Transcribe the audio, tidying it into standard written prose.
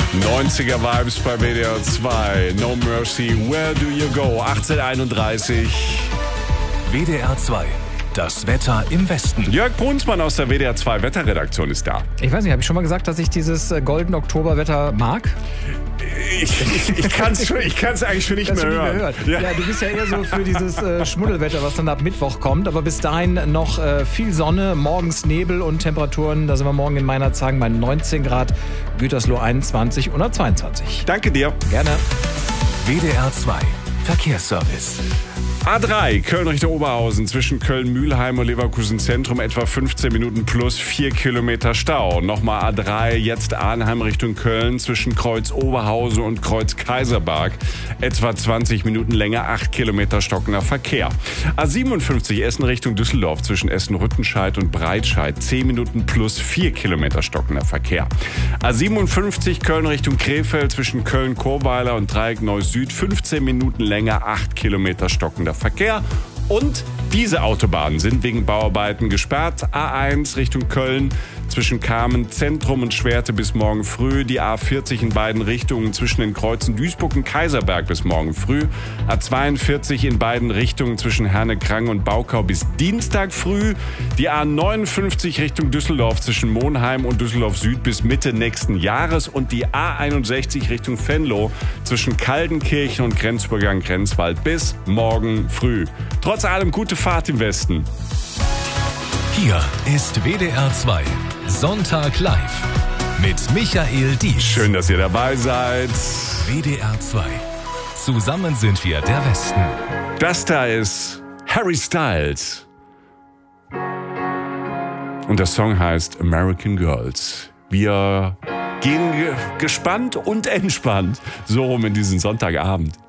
90er Vibes bei WDR 2. No Mercy, Where Do You Go? 18:31. WDR 2. Das Wetter im Westen. Jörg Brunsmann aus der WDR 2 Wetterredaktion ist da. Ich weiß nicht, habe ich schon mal gesagt, dass ich dieses goldene Oktoberwetter mag? Ich kann es eigentlich schon nicht mehr hören. Ja, du bist ja eher so für dieses Schmuddelwetter, was dann ab Mittwoch kommt. Aber bis dahin noch viel Sonne, morgens Nebel und Temperaturen. Da sind wir morgen in Meinerzhagen bei 19 Grad, Gütersloh 21 oder 22. Danke dir. Gerne. WDR 2. Verkehrsservice. A3, Köln Richtung Oberhausen, zwischen Köln-Mühlheim und Leverkusen Zentrum etwa 15 Minuten plus 4 Kilometer Stau. Nochmal A3, jetzt Arnheim Richtung Köln, zwischen Kreuz Oberhausen und Kreuz Kaiserberg etwa 20 Minuten länger, 8 Kilometer stockender Verkehr. A57 Essen Richtung Düsseldorf, zwischen Essen-Rüttenscheid und Breitscheid 10 Minuten plus 4 Kilometer stockender Verkehr. A57 Köln Richtung Krefeld, zwischen Köln-Chorweiler und Dreieck Neuss Süd 15 Minuten länger, 8 Kilometer stockender Verkehr. Und diese Autobahnen sind wegen Bauarbeiten gesperrt. A1 Richtung Köln, zwischen Kamen Zentrum und Schwerte bis morgen früh. Die A40 in beiden Richtungen zwischen den Kreuzen Duisburg und Kaiserberg bis morgen früh. A42 in beiden Richtungen zwischen Herne-Krang und Baukau bis Dienstag früh. Die A59 Richtung Düsseldorf zwischen Monheim und Düsseldorf Süd bis Mitte nächsten Jahres. Und die A61 Richtung Venlo zwischen Kaldenkirchen und Grenzübergang Grenzwald bis morgen früh. Trotz allem gute Fahrt im Westen. Hier ist WDR 2. Sonntag live mit Michael Dietz. Schön, dass ihr dabei seid. WDR 2. Zusammen sind wir der Westen. Das da ist Harry Styles. Und der Song heißt American Girls. Wir gehen gespannt und entspannt so rum in diesen Sonntagabend.